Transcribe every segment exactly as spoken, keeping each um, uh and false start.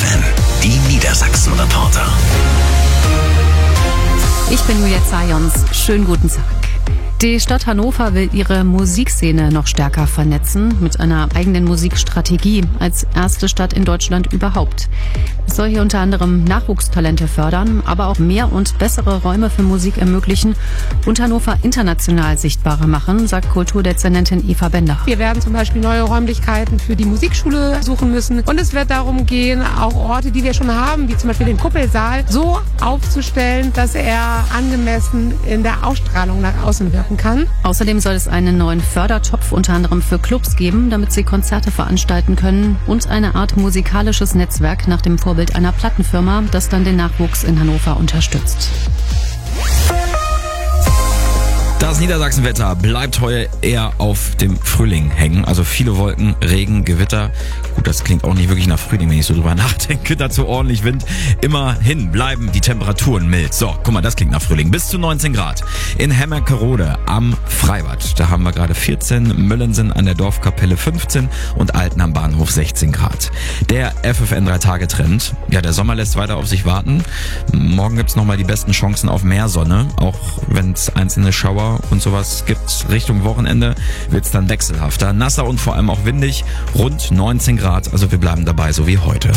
N, die Niedersachsen-Reporter. Ich bin Julia Zajons. Schönen guten Tag. Die Stadt Hannover will ihre Musikszene noch stärker vernetzen mit einer eigenen Musikstrategie als erste Stadt in Deutschland überhaupt. Es soll hier unter anderem Nachwuchstalente fördern, aber auch mehr und bessere Räume für Musik ermöglichen und Hannover international sichtbarer machen, sagt Kulturdezernentin Eva Bender. Wir werden zum Beispiel neue Räumlichkeiten für die Musikschule suchen müssen und es wird darum gehen, auch Orte, die wir schon haben, wie zum Beispiel den Kuppelsaal, so aufzustellen, dass er angemessen in der Ausstrahlung nach außen wirkt. Kann. Außerdem soll es einen neuen Fördertopf unter anderem für Clubs geben, damit sie Konzerte veranstalten können und eine Art musikalisches Netzwerk nach dem Vorbild einer Plattenfirma, das dann den Nachwuchs in Hannover unterstützt. Das Niedersachsenwetter bleibt heute eher auf dem Frühling hängen. Also viele Wolken, Regen, Gewitter. Gut, das klingt auch nicht wirklich nach Frühling, wenn ich so drüber nachdenke. Dazu ordentlich Wind. Immerhin bleiben die Temperaturen mild. So, guck mal, das klingt nach Frühling. Bis zu neunzehn Grad. In Hemmerkerode am Freibad. Da haben wir gerade vierzehn, Müllensen an der Dorfkapelle fünfzehn und Alten am Bahnhof sechzehn Grad. Der F F N drei Tage Trend. Ja, der Sommer lässt weiter auf sich warten. Morgen gibt's nochmal die besten Chancen auf mehr Sonne. Auch wenn es einzelne Schauer und sowas gibt. Richtung Wochenende wird's dann wechselhafter, nasser und vor allem auch windig, rund neunzehn Grad, also wir bleiben dabei, so wie heute.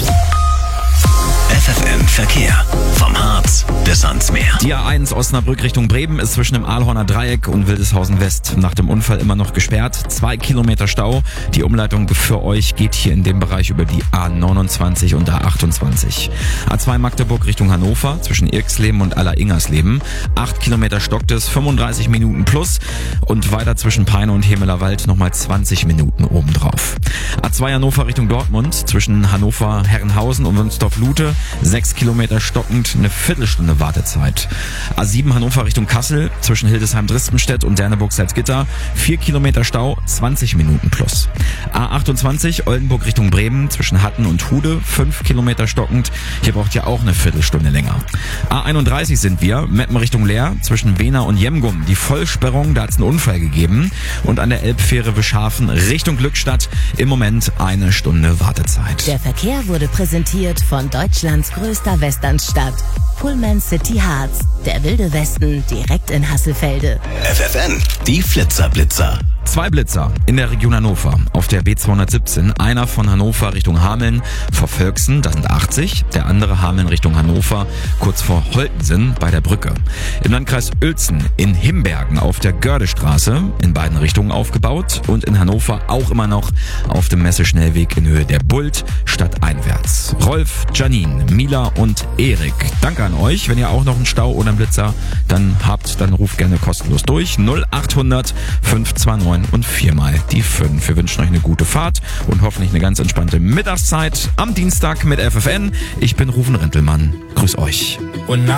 F F N Verkehr. Vom Harz bis ans Meer. Die A eins Osnabrück Richtung Bremen ist zwischen dem Aalhorner Dreieck und Wildeshausen West nach dem Unfall immer noch gesperrt. Zwei Kilometer Stau. Die Umleitung für euch geht hier in dem Bereich über die A neunundzwanzig und A achtundzwanzig. A zwei Magdeburg Richtung Hannover zwischen Irksleben und Aller-Ingersleben. Acht Kilometer stockt es, fünfunddreißig Minuten plus. Und weiter zwischen Peine und Hemelerwald nochmal zwanzig Minuten obendrauf. A zwei Hannover Richtung Dortmund zwischen Hannover Herrenhausen und Wunstorf-Lute. Sechs Kilometer stockend, eine Viertelstunde Wartezeit. A sieben Hannover Richtung Kassel zwischen Hildesheim-Dristenstedt und Derneburg-Salzgitter. Vier Kilometer Stau, zwanzig Minuten plus. A achtundzwanzig Oldenburg Richtung Bremen zwischen Hatten und Hude. Fünf Kilometer stockend. Hier braucht ihr auch eine Viertelstunde länger. A einunddreißig sind wir, Meppen Richtung Leer zwischen Wehna und Jemgum. Die Vollsperrung, da hat es einen Unfall gegeben. Und an der Elbfähre Bescharfen Richtung Glückstadt im Moment eine Stunde Wartezeit. Der Verkehr wurde präsentiert von Deutschlands größter Westernstadt. Pullman City Harz, der wilde Westen direkt in Hasselfelde. F F N, die Flitzerblitzer. Zwei Blitzer in der Region Hannover. Auf der B zweihundertsiebzehn, einer von Hannover Richtung Hameln vor Völksen, das sind achtzig. Der andere Hameln Richtung Hannover, kurz vor Holtensen bei der Brücke. Im Landkreis Uelzen in Himbergen auf der Gördestraße, in beiden Richtungen aufgebaut. Und in Hannover auch immer noch auf dem Messeschnellweg in Höhe der Bult, stadteinwärts. Rolf, Janine, Mila und Erik, danke an euch. Wenn ihr auch noch einen Stau oder einen Blitzer dann habt, dann ruft gerne kostenlos durch. null achthundert fünf zwei neun und viermal die fünf. Wir wünschen euch eine gute Fahrt und hoffentlich eine ganz entspannte Mittagszeit am Dienstag mit F F N. Ich bin Rufen Rintelmann. Grüß euch. Und